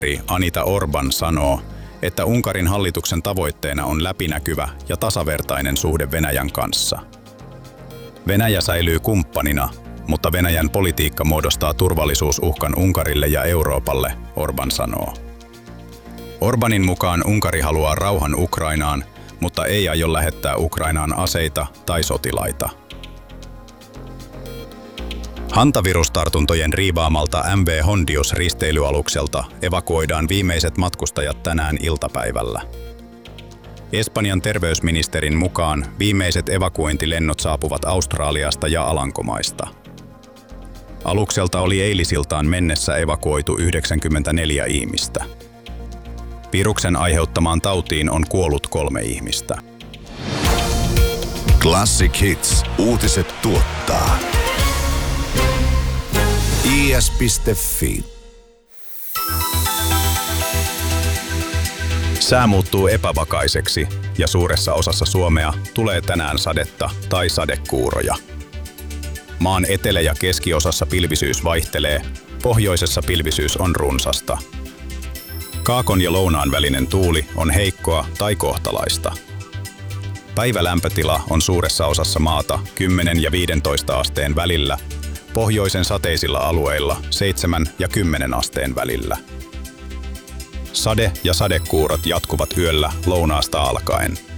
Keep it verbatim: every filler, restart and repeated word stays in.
Anita Orban sanoo, että Unkarin hallituksen tavoitteena on läpinäkyvä ja tasavertainen suhde Venäjän kanssa. Venäjä säilyy kumppanina, mutta Venäjän politiikka muodostaa turvallisuusuhkan Unkarille ja Euroopalle, Orban sanoo. Orbanin mukaan Unkari haluaa rauhan Ukrainaan, mutta ei aio lähettää Ukrainaan aseita tai sotilaita. Hantavirustartuntojen riivaamalta M V Hondius-risteilyalukselta evakuoidaan viimeiset matkustajat tänään iltapäivällä. Espanjan terveysministerin mukaan viimeiset evakuointilennot saapuvat Australiasta ja Alankomaista. Alukselta oli eilisiltaan mennessä evakuoitu yhdeksänkymmentäneljä ihmistä. Viruksen aiheuttamaan tautiin on kuollut kolme ihmistä. Classic Hits. Uutiset tuottaa i s piste f i. Sää muuttuu epävakaiseksi ja suuressa osassa Suomea tulee tänään sadetta tai sadekuuroja. Maan etelä- ja keskiosassa pilvisyys vaihtelee, pohjoisessa pilvisyys on runsasta. Kaakon ja lounaan välinen tuuli on heikkoa tai kohtalaista. Päivälämpötila on suuressa osassa maata kymmenen ja viidentoista asteen välillä, pohjoisen sateisilla alueilla seitsemän ja kymmenen asteen välillä. Sade- ja sadekuurot jatkuvat yöllä lounaasta alkaen.